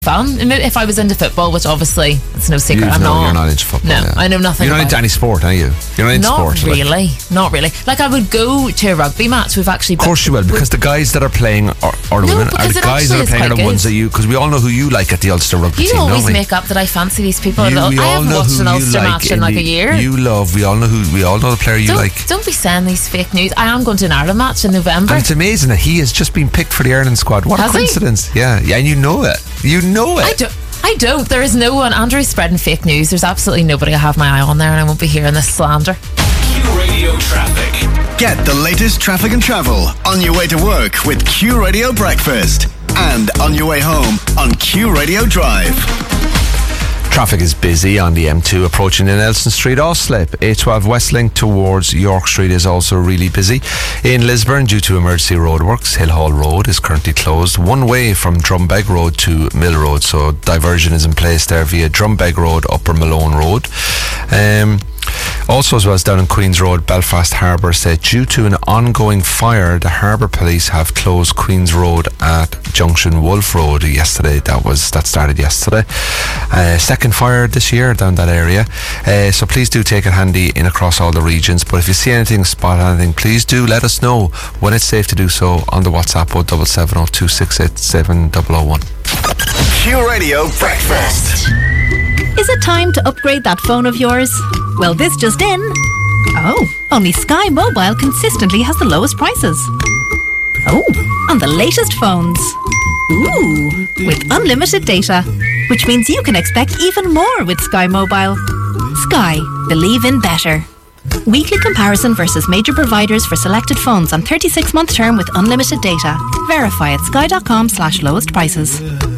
fan. If I was into football, which obviously it's no secret I'm not. You're not into football. No, yeah. I know nothing. You're not into any sport, are you? You're not into sport. Not really. Like, I would go to a rugby match. We've actually. Of course you will, because the guys that are playing or the women are the guys that are playing are the ones that you. Because we all know who you like at the Ulster rugby team. You always make up that I fancy these people. I haven't watched an Ulster match in like a year. We all know the player you like. Don't be saying these fake news. I am going to an Ireland match in November. And it's amazing that he has just been picked for the Ireland squad. What a coincidence! Yeah, and you know it. I don't. There is no one. Andrew's spreading fake news. There's absolutely nobody I have my eye on there, and I won't be hearing this slander. Q Radio Traffic. Get the latest traffic and travel on your way to work with Q Radio Breakfast, and on your way home on Q Radio Drive. Traffic is busy on the M2 approaching the Nelson Street off-slip. A12 Westlink towards York Street is also really busy. In Lisburn, due to emergency roadworks, Hillhall Road is currently closed one way from Drumbeg Road to Mill Road, so diversion is in place there via Drumbeg Road, Upper Malone Road. Also, as well as down in Queen's Road, Belfast Harbour said due to an ongoing fire, the Harbour Police have closed Queen's Road at Junction Wolf Road yesterday. That started yesterday. Second fire this year down that area. So please do take it handy in across all the regions. But if you see anything, spot anything, please do let us know when it's safe to do so on the WhatsApp 07702687001. Q Radio Breakfast. Is it time to upgrade that phone of yours? Well, this just in. Oh, only Sky Mobile consistently has the lowest prices. Oh, on the latest phones. Ooh, with unlimited data, which means you can expect even more with Sky Mobile. Sky, believe in better. Weekly comparison versus major providers for selected phones on 36-month term with unlimited data. Verify at sky.com/lowest prices.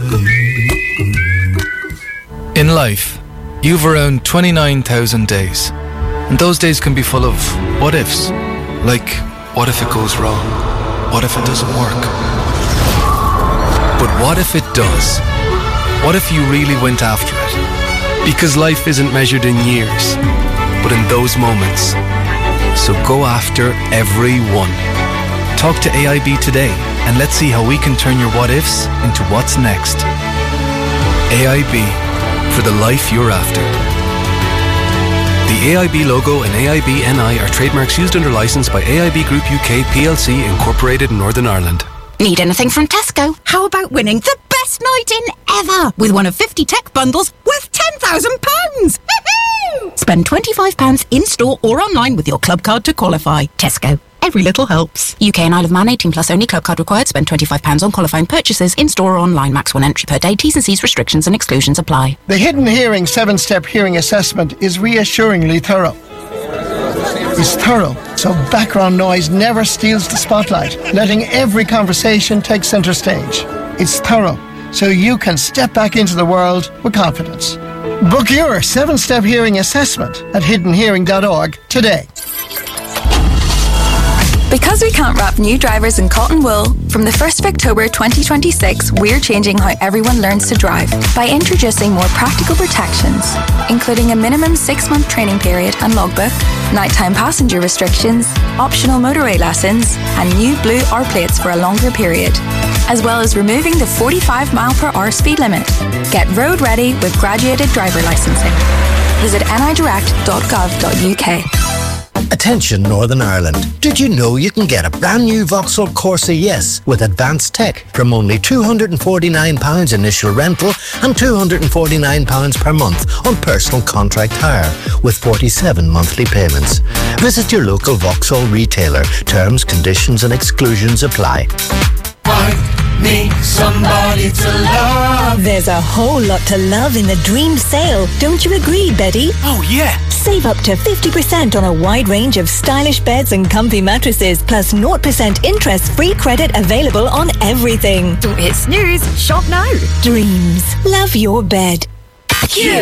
In life, you've around 29,000 days. And those days can be full of what ifs. Like, what if it goes wrong? What if it doesn't work? But what if it does? What if you really went after it? Because life isn't measured in years, but in those moments. So go after every one. Talk to AIB today and let's see how we can turn your what ifs into what's next. AIB, for the life you're after. The AIB logo and AIB NI are trademarks used under licence by AIB Group UK PLC Incorporated in Northern Ireland. Need anything from Tesco? How about winning the best night in ever with one of 50 tech bundles worth £10,000? Spend £25 in-store or online with your club card to qualify. Tesco. Every little helps. UK and Isle of Man, 18 plus only. Club card required. Spend £25 on qualifying purchases in-store or online. Max 1 entry per day. T's and C's, restrictions and exclusions apply. The Hidden Hearing 7-step hearing assessment is reassuringly thorough. It's thorough, so background noise never steals the spotlight, letting every conversation take centre stage. It's thorough, so you can step back into the world with confidence. Book your 7-step hearing assessment at hiddenhearing.org today. Because we can't wrap new drivers in cotton wool, from the 1st of October 2026, we're changing how everyone learns to drive by introducing more practical protections, including a minimum 6-month training period and logbook, nighttime passenger restrictions, optional motorway lessons, and new blue R plates for a longer period, as well as removing the 45-mile-per-hour speed limit. Get road ready with graduated driver licensing. Visit nidirect.gov.uk. Attention Northern Ireland. Did you know you can get a brand new Vauxhall Corsa Yes with advanced tech from only £249 initial rental and £249 per month on personal contract hire with 47 monthly payments. Visit your local Vauxhall retailer. Terms, conditions and exclusions apply. I need somebody to love. There's a whole lot to love in the Dream Sale. Don't you agree, Betty? Oh, yeah. Save up to 50% on a wide range of stylish beds and comfy mattresses, plus 0% interest-free credit available on everything. Don't hit snooze. Shop now. Dreams. Love your bed. Q.